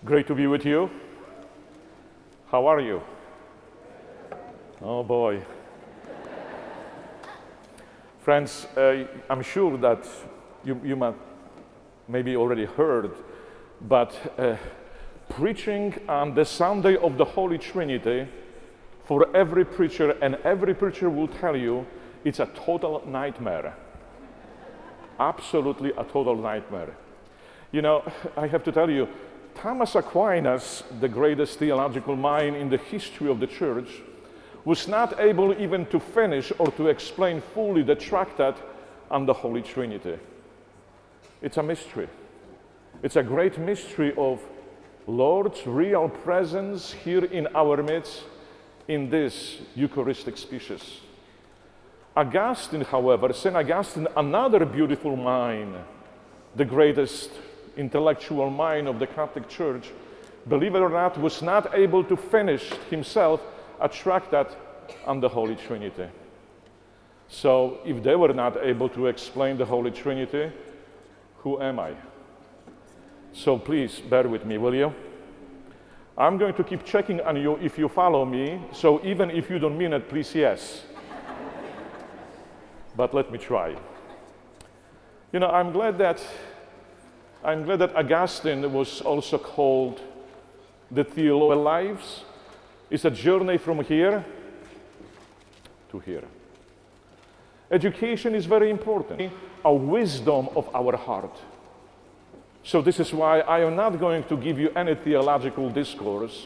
Great to be with you. How are you? Oh boy. Friends, I'm sure that you might maybe already heard, but preaching on the Sunday of the Holy Trinity for every preacher, and every preacher will tell you, it's a total nightmare. Absolutely a total nightmare. You know, I have to tell you, Thomas Aquinas, the greatest theological mind in the history of the church, was not able even to finish or to explain fully the tractate on the Holy Trinity. It's a mystery. It's a great mystery of Lord's real presence here in our midst in this Eucharistic species. Augustine, however, St. Augustine, another beautiful mind, the greatest intellectual mind of the Catholic Church, believe it or not, was not able to finish himself a tractate on the Holy Trinity. So if they were not able to explain the Holy Trinity, who am I? So please bear with me, will you? I'm going to keep checking on you if you follow me, so even if you don't mean it, please yes. But let me try. You know, I'm glad that Augustine was also called the theologian. Lives is a journey from here to here. Education is very important, a wisdom of our heart. So this is why I am not going to give you any theological discourse.